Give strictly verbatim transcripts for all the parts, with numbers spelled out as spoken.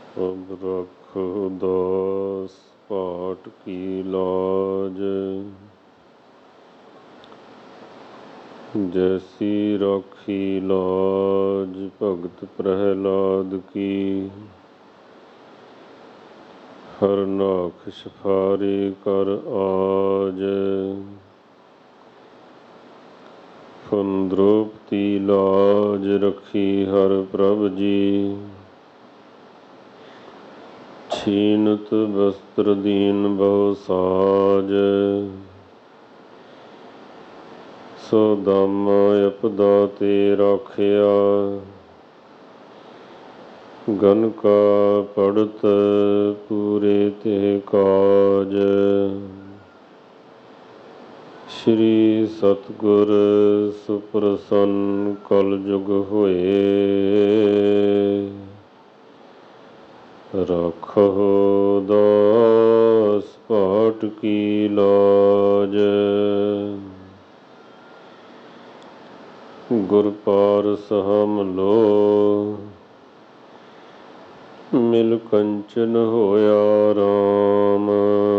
ਅਬ ਰੱਖੋ ਦਾਸ ਪਾਟ ਕੀ ਲਾਜ, ਜੈਸੀ ਰਾਖੀ ਲਾਜ ਭਗਤ ਪ੍ਰਹਿਲਾਦ ਕੀ। ਹਰਨਾਖ ਸਫਾਰੇ ਕਰ ਆਜ, ਫੰਦਰੋਪਤੀ ਲਾਜ ਰਖੀ ਹਰ ਪ੍ਰਭ ਜੀ। ਛੀਨਤ ਬਸਤਰ ਦੀਨ ਬਹੁ ਸਾਜ, ਸੋ ਦਾਮਾ ਅਪਦਾ ਤੇ ਰਾਖਿਆ। ਗਨ ਕਾ ਪੜਤ ਪੂਰੇ ਤੇ ਕਾਜ, ਸ਼੍ਰੀ ਸਤਿਗੁਰ ਸੁਪ੍ਰਸੰਨ ਕਲ ਜੁਗ ਹੋਏ। ਰਾਖਹੁ ਦਾਸ ਪਾਟ ਕੀ ਲਾਜ, ਗੁਰ ਪਾਰਸ ਹਮ ਲੋ ਮਿਲ ਕੰਚਨ ਹੋਇਆ ਰਾਮ।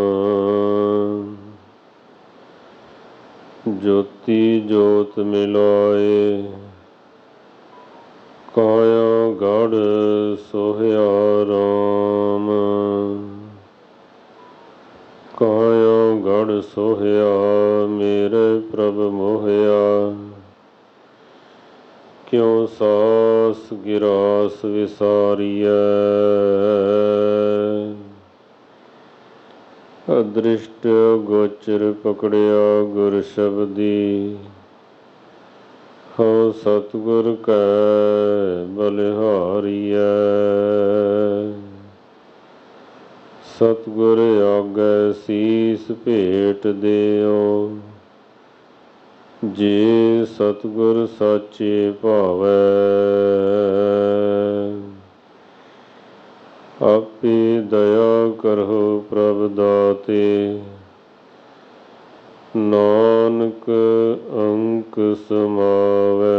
ਜੋਤੀ ਜੋਤ ਮਿਲਾਏ, ਕਾਇਆ ਗੜ੍ਹ ਸੋਹਿਆ ਰਾਮ। ਕਾਇਆ ਗੜ੍ਹ ਸੋਹਿਆ ਮੇਰੇ ਪ੍ਰਭ ਮੋਹਿਆ। ਕਿਉ ਸਾਸ ਗਿਰਾਸ ਵਿਸਾਰੀਐ, ਅਦ੍ਰਿਸ਼ਟ ਗੋਚਰ ਪਕੜਿਆ ਗੁਰ ਸ਼ਬਦੀ। ਹਉ ਸਤਿਗੁਰ ਕੈ ਬਲਿਹਾਰੀਐ, ਸਤਿਗੁਰ ਆਗੇ ਸੀਸ ਭੇਟ ਦਿਓ। ਜੇ ਸਤਿਗੁਰ ਸਾਚੇ ਭਾਵੈ, ਆਪੇ ਦਇਆ ਕਰਹੁ ਪ੍ਰਭ ਦਾਤੇ। ਨਾਨਕ ਅੰਕ ਸਮਾਵੈ,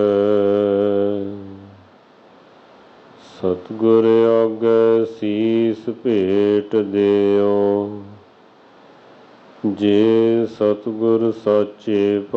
ਸਤਿਗੁਰ ਆਗੇ ਸੀਸ ਭੇਟ ਦਿਓ। ਜੇ ਸਤਿਗੁਰ ਸਾਚੇ